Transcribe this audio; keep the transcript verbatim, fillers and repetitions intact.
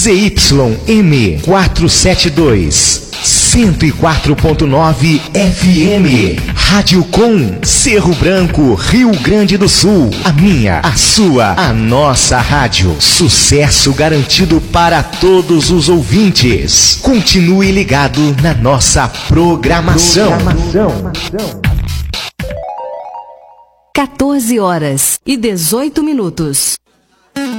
Z Y M quatrocentos e setenta e dois, cento e quatro ponto nove F M. Rádio Com, Cerro Branco, Rio Grande do Sul. A minha, a sua, a nossa rádio. Sucesso garantido para todos os ouvintes. Continue ligado na nossa programação. programação. quatorze horas e dezoito minutos.